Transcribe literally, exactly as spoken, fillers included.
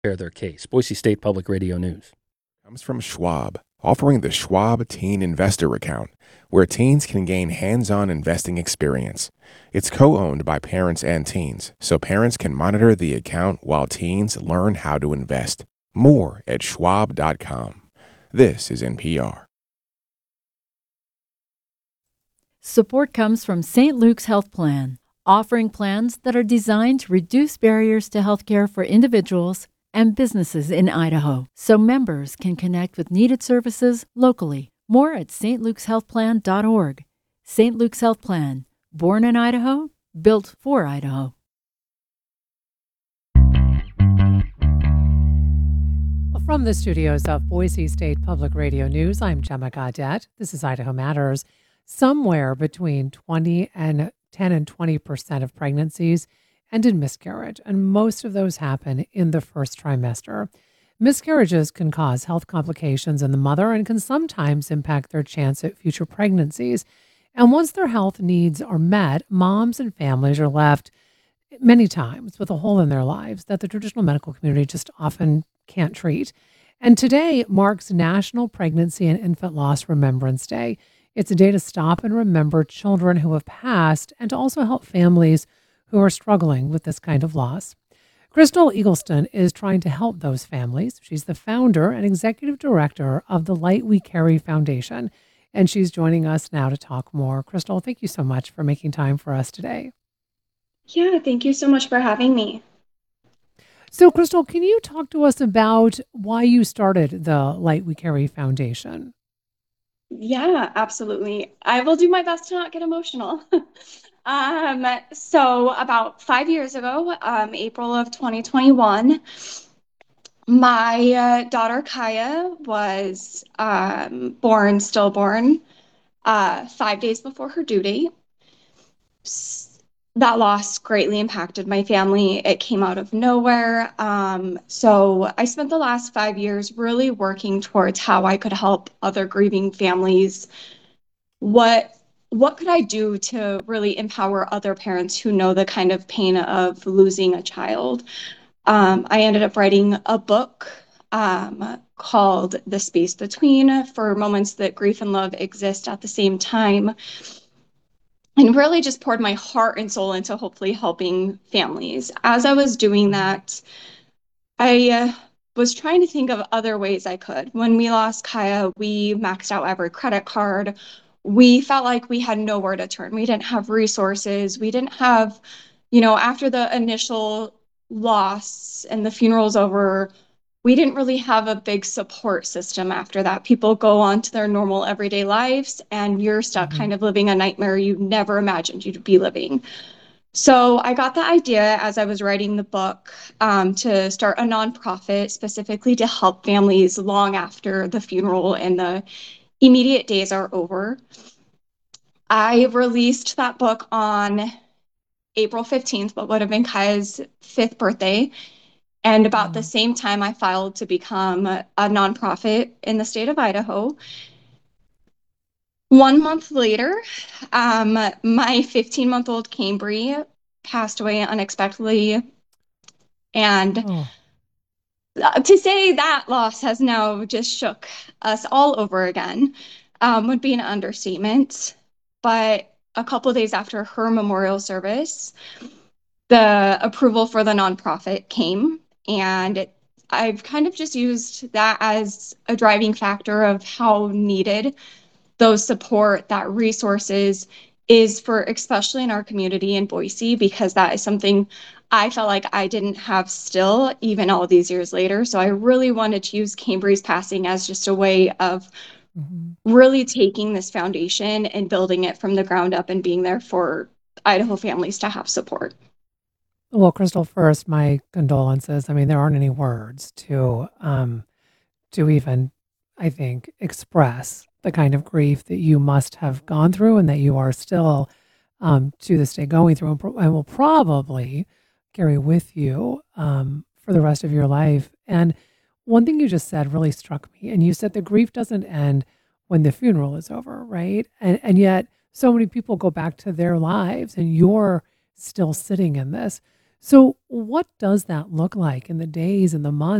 Prepare their case. Boise State Public Radio News. Comes from Schwab, offering the Schwab Teen Investor Account, where teens can gain hands-on investing experience. It's co-owned by parents and teens, so parents can monitor the account while teens learn how to invest. More at schwab dot com. This is N P R. Support comes from Saint Luke's Health Plan, offering plans that are designed to reduce barriers to healthcare for individuals and businesses in Idaho, so members can connect with needed services locally. More at s t lukes health plan dot org. Saint Luke's Health Plan, born in Idaho, built for Idaho. From the studios of Boise State Public Radio News, I'm Gemma Gaudette. This is Idaho Matters. Somewhere between twenty and ten and twenty percent of pregnancies end in miscarriage, and most of those happen in the first trimester. Miscarriages can cause health complications in the mother and can sometimes impact their chance at future pregnancies. And once their health needs are met, moms and families are left many times with a hole in their lives that the traditional medical community just often can't treat. And today marks National Pregnancy and Infant Loss Remembrance Day. It's a day to stop and remember children who have passed and to also help families who are struggling with this kind of loss. Crystal Eagleston is trying to help those families. She's the founder and executive director of the Light We Carry Foundation, and she's joining us now to talk more. Crystal, thank you so much for making time for us today. Yeah, thank you so much for having me. So, Crystal, can you talk to us about why you started the Light We Carry Foundation? Yeah, absolutely. I will do my best to not get emotional. um, so about five years ago, um, April of twenty twenty-one, my uh, daughter Kaya was um, born, stillborn, uh, five days before her due date. That loss greatly impacted my family. It came out of nowhere. Um, so I spent the last five years really working towards how I could help other grieving families. What what could I do to really empower other parents who know the kind of pain of losing a child? Um, I ended up writing a book um, called The Space Between, for moments that grief and love exist at the same time. And really just poured my heart and soul into hopefully helping families. As I was doing that, I uh, was trying to think of other ways I could. When we lost Kaya, we maxed out every credit card. We felt like we had nowhere to turn. We didn't have resources. We didn't have, you know, after the initial loss and the funeral's over, we didn't really have a big support system after that. People go on to their normal everyday lives and you're stuck mm-hmm. kind of living a nightmare you never imagined you'd be living. So I got the idea as I was writing the book um, to start a nonprofit specifically to help families long after the funeral and the immediate days are over. I released that book on April fifteenth, what would have been Kaya's fifth birthday. And about mm-hmm. the same time, I filed to become a, a nonprofit in the state of Idaho. One month later, um, my fifteen-month-old Cambry passed away unexpectedly. And oh. to say that loss has now just shook us all over again um, would be an understatement. But a couple of days after her memorial service, the approval for the nonprofit came. And I've kind of just used that as a driving factor of how needed those support, that resources is for, especially in our community in Boise, because that is something I felt like I didn't have still, even all these years later. So I really wanted to use Cambry's passing as just a way of mm-hmm. really taking this foundation and building it from the ground up and being there for Idaho families to have support. Well, Crystal, first, my condolences. I mean, there aren't any words to um, to even, I think, express the kind of grief that you must have gone through and that you are still um, to this day going through and, pro- and will probably carry with you um, for the rest of your life. And one thing you just said really struck me. And you said the grief doesn't end when the funeral is over, right? And, and yet so many people go back to their lives and you're still sitting in this. So, what does that look like in the days and the months